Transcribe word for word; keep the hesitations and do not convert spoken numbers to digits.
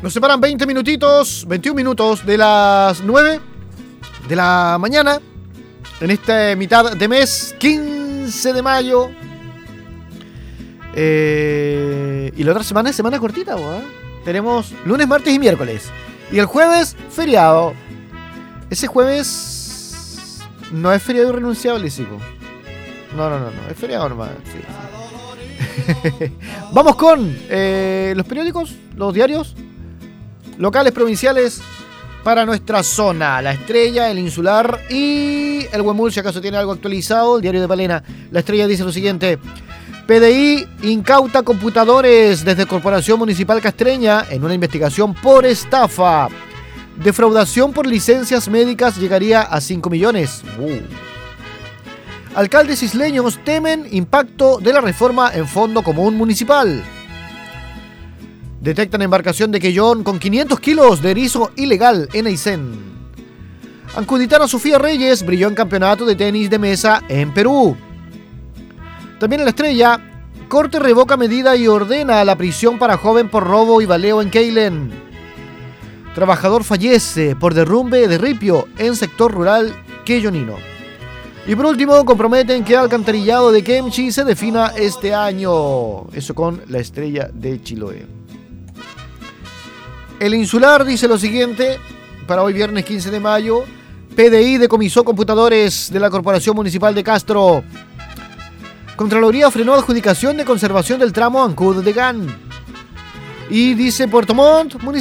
Nos separan veinte minutitos, veintiún minutos de las nueve de la mañana. En esta mitad de mes, quince de mayo. Eh, y la otra semana es semana cortita, ¿eh? Tenemos lunes, martes y miércoles. Y el jueves, feriado. Ese jueves no es feriado irrenunciable, sí. No, no, no, no. Es feriado normal. Sí, sí. Vamos con eh, los periódicos, los diarios locales, provinciales para nuestra zona. La Estrella, el Insular y el Huemul, si acaso tiene algo actualizado. El diario de Palena. La Estrella dice lo siguiente: P D I incauta computadores desde Corporación Municipal Castreña en una investigación por estafa. Defraudación por licencias médicas llegaría a cinco millones. Uh. Alcaldes isleños temen impacto de la reforma en Fondo Común Municipal. Detectan embarcación de Quellón con quinientos kilos de erizo ilegal en Aysén. Ancuditana Sofía Reyes brilló en campeonato de tenis de mesa en Perú. También en La Estrella, Corte revoca medida y ordena la prisión para joven por robo y baleo en Keilen. Trabajador fallece por derrumbe de ripio en sector rural quellonino. Y por último, comprometen que el alcantarillado de Kemchi se defina este año. Eso con La Estrella de Chiloé. El Insular dice lo siguiente, para hoy viernes quince de mayo, P D I decomisó computadores de la Corporación Municipal de Castro. Contraloría frenó adjudicación de conservación del tramo Ancud de Gan. Y dice Puerto Montt, municipio